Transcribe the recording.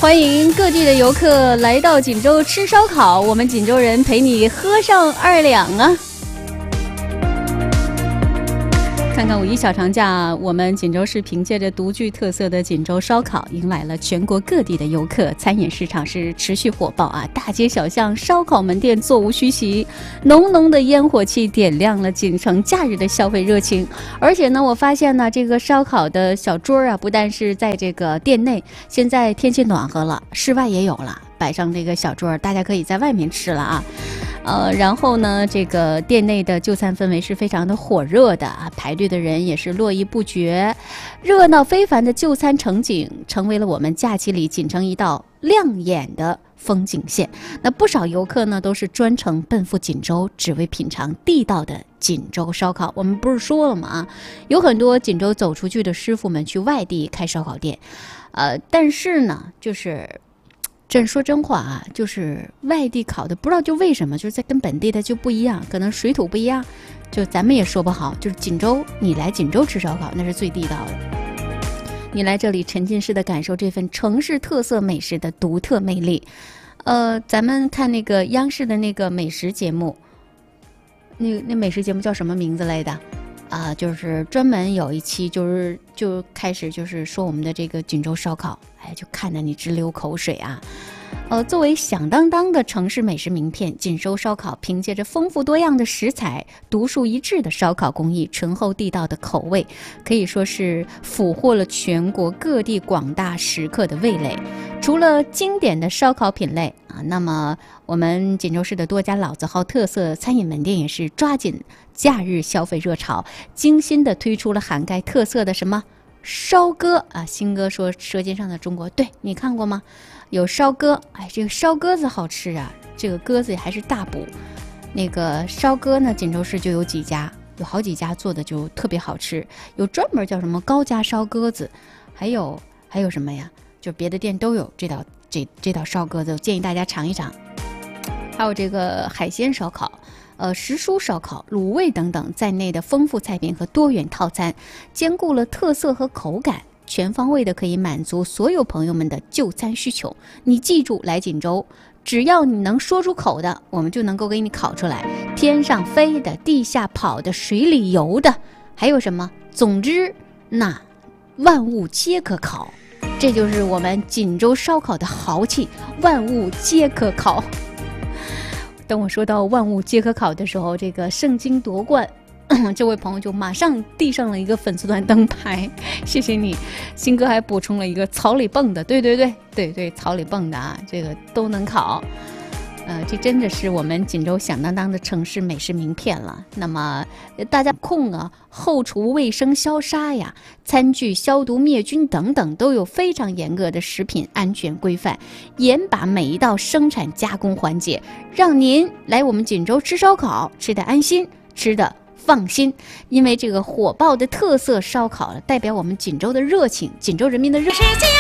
欢迎各地的游客来到锦州吃烧烤，我们锦州人陪你喝上2两啊！看看五一小长假，我们锦州市凭借着独具特色的锦州烧烤，迎来了全国各地的游客，餐饮市场是持续火爆啊！大街小巷烧烤门店座无虚席，浓浓的烟火气点亮了锦城假日的消费热情。而且呢，我发现呢，这个烧烤的小桌啊，不但是在这个店内，现在天气暖和了，室外也有了，摆上这个小桌，大家可以在外面吃了啊。然后呢，这个店内的就餐氛围是非常的火热的啊，排队的人也是络绎不绝，热闹非凡的就餐场景成为了我们假期里锦城一道亮眼的风景线。那不少游客呢都是专程奔赴锦州，只为品尝地道的锦州烧烤。我们不是说了吗？啊，有很多锦州走出去的师傅们去外地开烧烤店，但是呢，真说真话啊，就是外地烤的，不知道就为什么，就是在跟本地的就不一样，可能水土不一样，就咱们也说不好。就是锦州，你来锦州吃烧烤，那是最地道的。你来这里沉浸式的感受这份城市特色美食的独特魅力。咱们看那个央视的那个美食节目，那美食节目叫什么名字来的？就是专门有一期就开始就是说我们的这个锦州烧烤，哎，就看得你直流口水啊。作为响当当的城市美食名片，锦州烧烤凭借着丰富多样的食材、独树一帜的烧烤工艺、醇厚地道的口味，可以说是俘获了全国各地广大食客的味蕾。除了经典的烧烤品类啊，那么我们锦州市的多家老字号特色餐饮门店也是抓紧假日消费热潮，精心的推出了涵盖特色的什么烧鸽啊。新哥说《舌尖上的中国》，对，你看过吗？有烧鸽，哎，这个烧鸽子好吃啊，这个鸽子还是大补。那个烧鸽呢，锦州市就有几家，有好几家做的就特别好吃，有专门叫什么高家烧鸽子，还有什么呀？就别的店都有这道烧鸽子，我建议大家尝一尝。还有这个海鲜烧烤、时蔬烧烤、卤味等等在内的丰富菜品和多元套餐，兼顾了特色和口感，全方位的可以满足所有朋友们的就餐需求。你记住，来锦州，只要你能说出口的，我们就能够给你烤出来，天上飞的、地下跑的、水里游的，还有什么？总之，那万物皆可烤。这就是我们锦州烧烤的豪气，万物皆可烤。等我说到万物皆可烤的时候，这个圣经夺冠这位朋友就马上递上了一个粉丝团灯牌，谢谢你。新哥还补充了一个草里蹦的，对，草里蹦的啊，这个都能烤。这真的是我们锦州响当当的城市美食名片了。那么大家控啊，后厨卫生消杀呀，餐具消毒灭菌等等，都有非常严格的食品安全规范，严把每一道生产加工环节，让您来我们锦州吃烧烤吃得安心，吃得放心。因为这个火爆的特色烧烤代表我们锦州的热情，锦州人民的热情。